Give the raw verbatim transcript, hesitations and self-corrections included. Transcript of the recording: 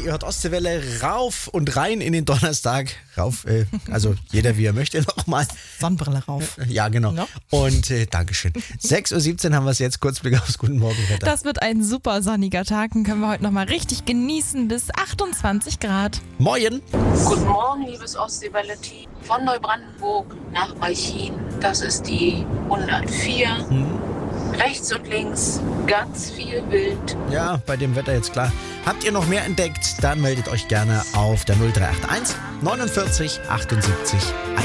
ihr hört Ostseewelle rauf und rein in den Donnerstag. Rauf, äh, also jeder wie er möchte nochmal. Sonnenbrille rauf. Ja, genau. No? Und äh, Dankeschön. sechs Uhr siebzehn haben wir es jetzt. Kurzblick aufs Guten Morgen Wetter. Das wird ein super sonniger Tag. Den können wir heute nochmal richtig genießen bis achtundzwanzig Grad. Moin. Guten Morgen, liebes Ostseewelle-Team. Von Neubrandenburg nach Malchin. Das ist die hundertvier. Hm. Rechts und links ganz viel Wild. Ja, bei dem Wetter jetzt klar. Habt ihr noch mehr entdeckt? Dann meldet euch gerne auf der null drei acht eins neunundvierzig achtundsiebzig